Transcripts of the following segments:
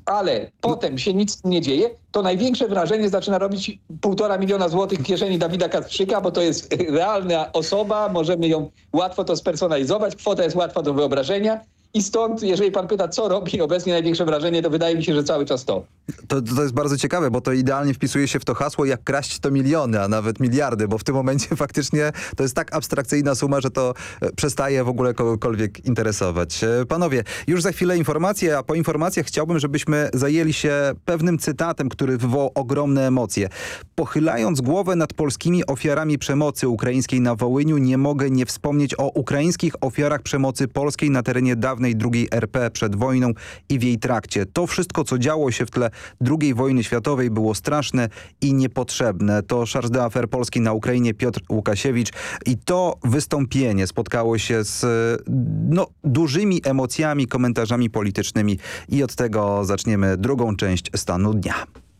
ale potem się nic nie dzieje, to największe wrażenie zaczyna robić 1,5 miliona złotych w kieszeni Dawida Kacprzyka, bo to jest realna osoba, możemy ją łatwo to spersonalizować, kwota jest łatwa do wyobrażenia. I stąd, jeżeli pan pyta, co robi obecnie największe wrażenie, to wydaje mi się, że cały czas to. To jest bardzo ciekawe, bo to idealnie wpisuje się w to hasło, jak kraść to miliony, a nawet miliardy, bo w tym momencie faktycznie to jest tak abstrakcyjna suma, że to przestaje w ogóle kogokolwiek interesować. Panowie, już za chwilę informacje, a po informacjach chciałbym, żebyśmy zajęli się pewnym cytatem, który wywołał ogromne emocje. Pochylając głowę nad polskimi ofiarami przemocy ukraińskiej na Wołyniu, nie mogę nie wspomnieć o ukraińskich ofiarach przemocy polskiej na terenie dawnej II RP przed wojną i w jej trakcie. To wszystko, co działo się w tle II wojny światowej, było straszne i niepotrzebne. To charge d'affaires Polski na Ukrainie Piotr Łukasiewicz i to wystąpienie spotkało się z dużymi emocjami, komentarzami politycznymi i od tego zaczniemy drugą część Stanu Dnia.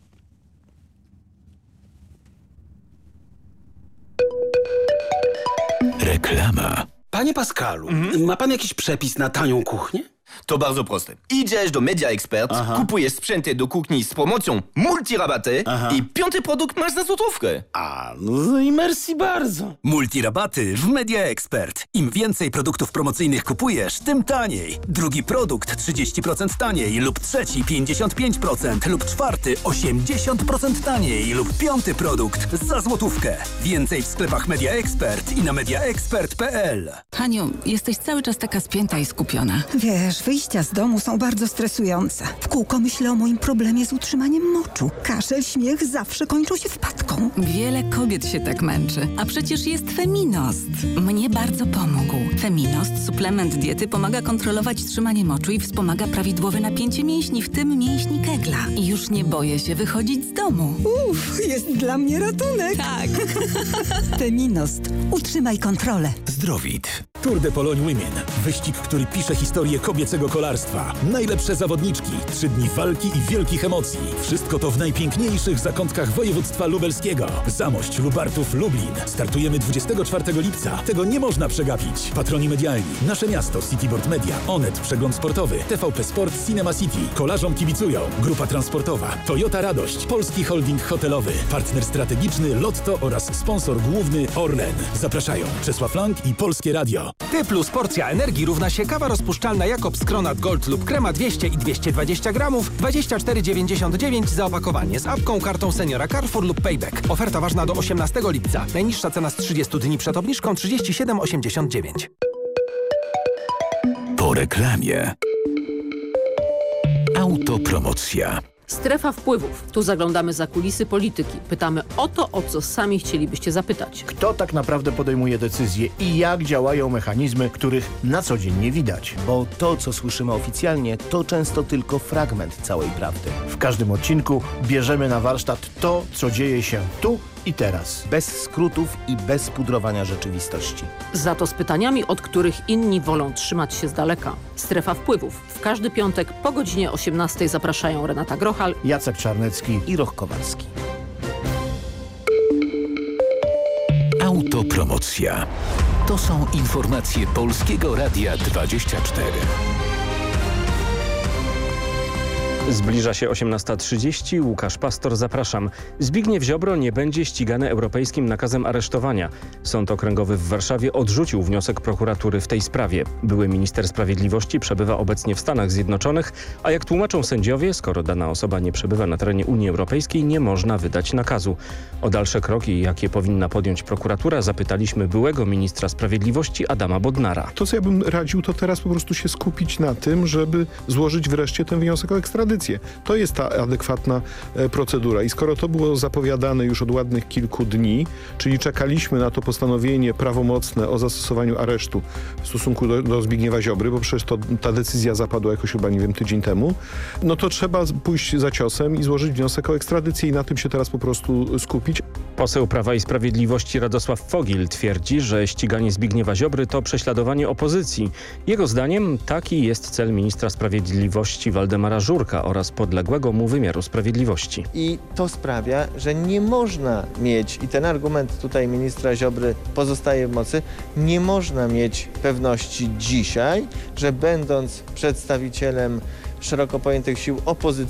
Reklama. Panie Pascalu, ma pan jakiś przepis na tanią kuchnię? To bardzo proste. Idziesz do Media Expert, kupujesz sprzęty do kuchni z promocją multirabaty i 5. produkt masz za złotówkę. No i merci bardzo. Multirabaty w Media Expert. Im więcej produktów promocyjnych kupujesz, tym taniej. Drugi produkt 30% taniej lub trzeci 55% lub czwarty 80% taniej lub 5. produkt za złotówkę. Więcej w sklepach Media Expert i na mediaexpert.pl. Haniu, jesteś cały czas taka spięta i skupiona. Wiesz, wyjścia z domu są bardzo stresujące. W kółko myślę o moim problemie z utrzymaniem moczu. Kaszel, śmiech zawsze kończą się wpadką. Wiele kobiet się tak męczy. A przecież jest Feminost. Mnie bardzo pomógł. Feminost, suplement diety, pomaga kontrolować trzymanie moczu i wspomaga prawidłowe napięcie mięśni, w tym mięśni Kegla. I już nie boję się wychodzić z domu. Jest dla mnie ratunek. Tak. Feminost. Utrzymaj kontrolę. Zdrowit. Tour de Pologne Women. Wyścig, który pisze historię kobiecego kolarstwa. Najlepsze zawodniczki, 3 dni walki i wielkich emocji. Wszystko to w najpiękniejszych zakątkach województwa lubelskiego. Zamość, Lubartów, Lublin. Startujemy 24 lipca. Tego nie można przegapić. Patroni medialni. Nasze miasto, Cityboard Media, Onet, Przegląd Sportowy, TVP Sport, Cinema City. Kolarzom kibicują. Grupa transportowa, Toyota Radość, Polski Holding Hotelowy, partner strategiczny Lotto oraz sponsor główny Orlen. Zapraszają Czesław Lang i Polskie Radio. T plus porcja energii równa się kawa rozpuszczalna Jakobs Kronat Gold lub krema 200 i 220 gramów, 24,99 za opakowanie z apką, kartą seniora Carrefour lub Payback. Oferta ważna do 18 lipca. Najniższa cena z 30 dni przed obniżką 37,89. Po reklamie. Autopromocja. Strefa wpływów. Tu zaglądamy za kulisy polityki. Pytamy o to, o co sami chcielibyście zapytać. Kto tak naprawdę podejmuje decyzje i jak działają mechanizmy, których na co dzień nie widać? Bo to, co słyszymy oficjalnie, to często tylko fragment całej prawdy. W każdym odcinku bierzemy na warsztat to, co dzieje się tu i teraz. Bez skrótów i bez pudrowania rzeczywistości. Za to z pytaniami, od których inni wolą trzymać się z daleka. Strefa wpływów. W każdy piątek po godzinie 18 zapraszają Renata Grochal, Jacek Czarnecki i Roch Kowalski. Autopromocja. To są informacje Polskiego Radia 24. Zbliża się 18:30. Łukasz Pastor, zapraszam. Zbigniew Ziobro nie będzie ścigany europejskim nakazem aresztowania. Sąd Okręgowy w Warszawie odrzucił wniosek prokuratury w tej sprawie. Były minister sprawiedliwości przebywa obecnie w Stanach Zjednoczonych, a jak tłumaczą sędziowie, skoro dana osoba nie przebywa na terenie Unii Europejskiej, nie można wydać nakazu. O dalsze kroki, jakie powinna podjąć prokuratura, zapytaliśmy byłego ministra sprawiedliwości Adama Bodnara. To, co ja bym radził, to teraz po prostu się skupić na tym, żeby złożyć wreszcie ten wniosek o ekstradycję. To jest ta adekwatna procedura. I skoro to było zapowiadane już od ładnych kilku dni, czyli czekaliśmy na to postanowienie prawomocne o zastosowaniu aresztu w stosunku do Zbigniewa Ziobry, bo przecież ta decyzja zapadła jakoś chyba, nie wiem, tydzień temu, no to trzeba pójść za ciosem i złożyć wniosek o ekstradycję i na tym się teraz po prostu skupić. Poseł Prawa i Sprawiedliwości Radosław Fogil twierdzi, że ściganie Zbigniewa Ziobry to prześladowanie opozycji. Jego zdaniem taki jest cel ministra sprawiedliwości Waldemara Żurka oraz podległego mu wymiaru sprawiedliwości. I to sprawia, że nie można mieć, i ten argument tutaj ministra Ziobry pozostaje w mocy, nie można mieć pewności dzisiaj, że będąc przedstawicielem szeroko pojętych sił opozycji,